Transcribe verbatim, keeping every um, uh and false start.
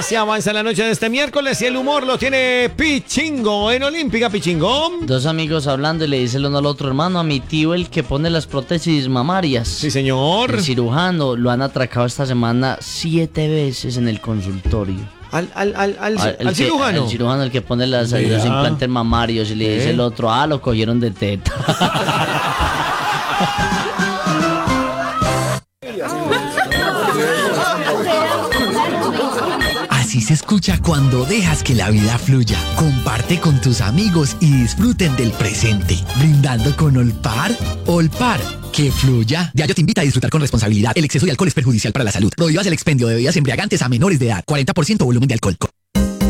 Así avanza la noche de este miércoles y el humor lo tiene Pichingo en Olímpica. Pichingo. Dos amigos hablando y le dice el uno al otro: hermano, a mi tío, el que pone las prótesis mamarias. Sí, señor. El cirujano lo han atracado esta semana siete veces en el consultorio. Al, al, al, al, al, al cirujano. Que, al cirujano, el que pone las, los implantes mamarios, y le ¿Eh? dice el otro: ah, lo cogieron de teta. Así se escucha cuando dejas que la vida fluya. Comparte con tus amigos y disfruten del presente. Brindando con Olpar. Olpar, que fluya. Diageo te invita a disfrutar con responsabilidad. El exceso de alcohol es perjudicial para la salud. Prohíbas el expendio de bebidas embriagantes a menores de edad. cuarenta por ciento volumen de alcohol.